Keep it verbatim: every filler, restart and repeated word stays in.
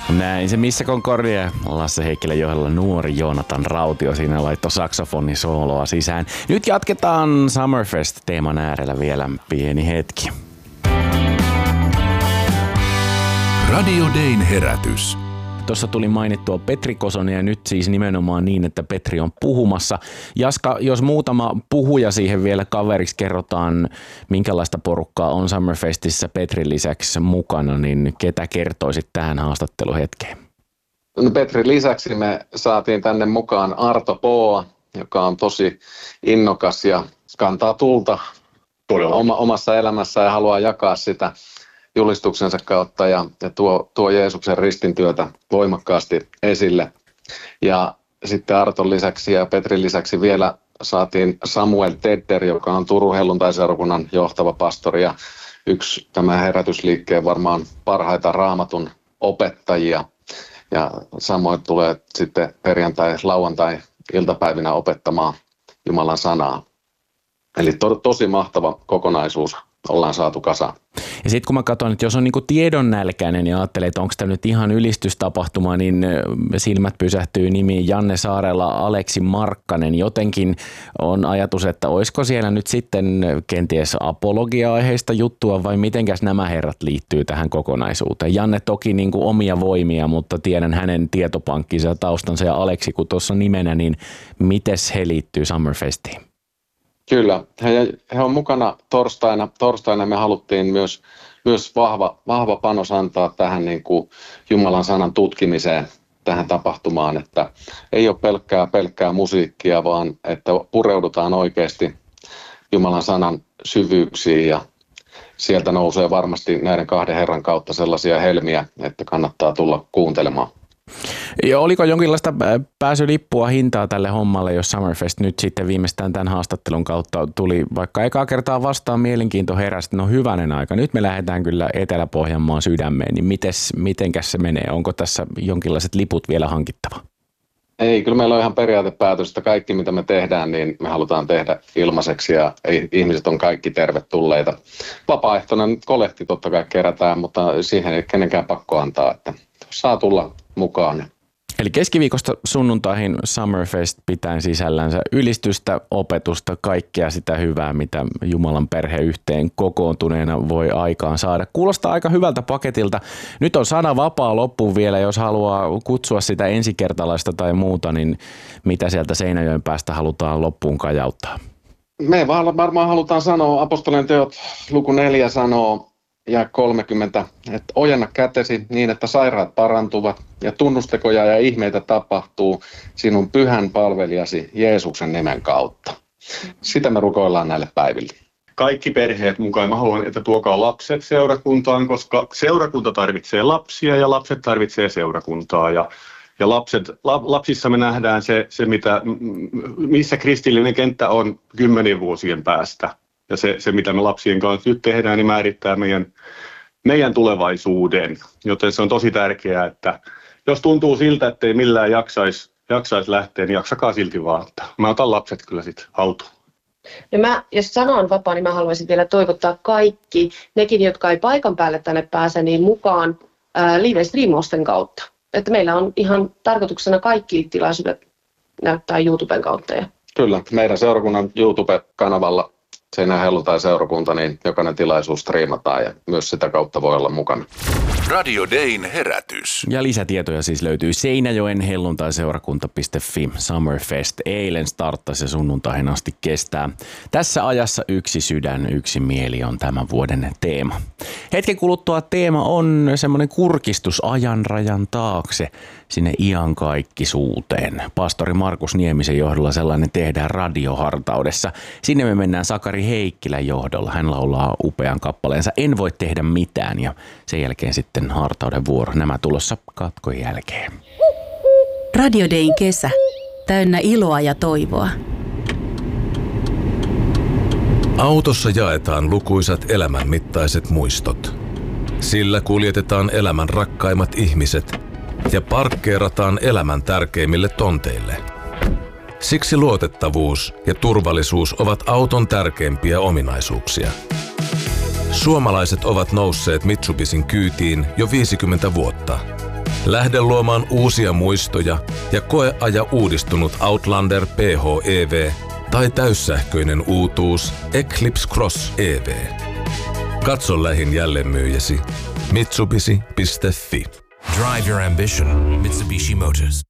Näin se Missä Concordia, Lasse Heikkilän johdolla nuori Joonatan Rautio siinä laittoi saksofonisooloa sisään. Nyt jatketaan Summerfest-teeman äärellä vielä pieni hetki. Radio Dayn herätys. Tuossa tuli mainittua Petri Kosonen ja nyt siis nimenomaan niin, että Petri on puhumassa. Jaska, jos muutama puhuja siihen vielä kaveriksi kerrotaan, minkälaista porukkaa on Summerfestissä Petrin lisäksi mukana, niin ketä kertoisit tähän haastatteluhetkeen? No Petrin lisäksi me saatiin tänne mukaan Arto Poa, joka on tosi innokas ja kantaa tulta oma, omassa elämässä ja haluaa jakaa sitä julistuksensa kautta ja, ja tuo, tuo Jeesuksen ristintyötä voimakkaasti esille. Ja sitten Arton lisäksi ja Petrin lisäksi vielä saatiin Samuel Tedder, joka on Turun helluntaiseurakunnan johtava pastori ja yksi tämän herätysliikkeen varmaan parhaita raamatun opettajia. Ja samoin tulee sitten perjantai, lauantai iltapäivinä opettamaan Jumalan sanaa. Eli to, tosi mahtava kokonaisuus ollaan saatu kasaan. Ja sitten kun mä katson, että jos on niinku tiedonnälkäinen ja ajattelee, että onko tämä nyt ihan ylistystapahtuma, niin silmät pysähtyy nimiin Janne Saarella, Aleksi Markkanen. Jotenkin on ajatus, että olisiko siellä nyt sitten kenties apologia-aiheista juttua vai mitenkäs nämä herrat liittyy tähän kokonaisuuteen. Janne toki niinku omia voimia, mutta tiedän hänen tietopankkinsa ja taustansa ja Aleksi kun tuossa nimenä, niin mites he liittyy Summerfestiin? Kyllä, he, he on mukana torstaina. Torstaina me haluttiin myös, myös vahva, vahva panos antaa tähän niin kuin Jumalan sanan tutkimiseen, tähän tapahtumaan, että ei ole pelkkää, pelkkää musiikkia, vaan että pureudutaan oikeasti Jumalan sanan syvyyksiin ja sieltä nousee varmasti näiden kahden herran kautta sellaisia helmiä, että kannattaa tulla kuuntelemaan. Ja oliko jonkinlaista pääsylippua hintaa tälle hommalle, jos Summerfest nyt sitten viimeistään tämän haastattelun kautta tuli vaikka ekaa kertaa vastaan mielenkiinto heräsi, no hyvänen aika, nyt me lähdetään kyllä Etelä-Pohjanmaan sydämeen, niin mites, mitenkäs se menee? Onko tässä jonkinlaiset liput vielä hankittava? Ei, kyllä meillä on ihan periaatepäätös, että kaikki mitä me tehdään, niin me halutaan tehdä ilmaiseksi ja ihmiset on kaikki tervetulleita. Vapaaehtoinen kolehti totta kai kerätään, mutta siihen ei kenenkään pakko antaa, että saa tulla mukaan. Eli keskiviikosta sunnuntaihin Summerfest pitäen sisällänsä ylistystä, opetusta, kaikkea sitä hyvää, mitä Jumalan perhe yhteen kokoontuneena voi aikaan saada. Kuulostaa aika hyvältä paketilta. nyt on sana vapaa loppuun vielä, jos haluaa kutsua sitä ensikertalaista tai muuta, niin mitä sieltä Seinäjoen päästä halutaan loppuun kajauttaa? Me varmaan halutaan sanoa, apostolien teot luku neljä sanoo, ja kolmekymmentä, että ojenna kätesi niin, että sairaat parantuvat ja tunnustekoja ja ihmeitä tapahtuu sinun pyhän palvelijasi Jeesuksen nimen kautta. Sitä me rukoillaan näille päiville. Kaikki perheet mukaan. Mä haluan, että tuokaa lapset seurakuntaan, koska seurakunta tarvitsee lapsia ja lapset tarvitsee seurakuntaa. Ja, ja lapset, la, lapsissa me nähdään se, se mitä, missä kristillinen kenttä on kymmenien vuosien päästä. Ja se, se, mitä me lapsien kanssa nyt tehdään, niin määrittää meidän, meidän tulevaisuuden. Joten se on tosi tärkeää, että jos tuntuu siltä, että ei millään jaksaisi jaksais lähteä, niin jaksakaa silti vaan. Mä otan lapset kyllä sitten haltuun. No mä, jos sana on vapaa, niin mä haluaisin vielä toivottaa kaikki, nekin, jotka ei paikan päälle tänne pääse, niin mukaan ää, live-streamausten kautta. Että meillä on ihan tarkoituksena kaikki tilaisuudet näyttää YouTuben kautta. Kyllä, meidän seurakunnan YouTube-kanavalla Seinäjoen helluntai-seurakunta, niin jokainen tilaisuus striimataan ja myös sitä kautta voi olla mukana. Radio Dayn herätys. Ja lisätietoja siis löytyy Seinäjoen helluntai-seurakunta piste fi. Summerfest eilen starttasi ja sunnuntaihin asti kestää. Tässä ajassa yksi sydän, yksi mieli on tämän vuoden teema. Hetken kuluttua teema on semmoinen kurkistus ajan rajan taakse sinne iankaikkisuuteen. Pastori Markus Niemisen johdolla sellainen tehdään radiohartaudessa. Sinne me mennään Sakari Heikkilän johdolla. Hän laulaa upean kappaleensa En voi tehdä mitään ja sen jälkeen sitten hartauden vuoro. Nämä tulossa katkon jälkeen. Radio Dayn kesä. Täynnä iloa ja toivoa. Autossa jaetaan lukuisat elämänmittaiset muistot. Sillä kuljetetaan elämän rakkaimmat ihmiset ja parkkeerataan elämän tärkeimmille tonteille. Siksi luotettavuus ja turvallisuus ovat auton tärkeimpiä ominaisuuksia. Suomalaiset ovat nousseet Mitsubishin kyytiin jo viisikymmentä vuotta. Lähde luomaan uusia muistoja ja koeaja uudistunut Outlander P H E V tai täyssähköinen uutuus Eclipse Cross E V. Katso lähin jälleenmyyjäsi mitsubishi piste fi. Drive your ambition, Mitsubishi Motors.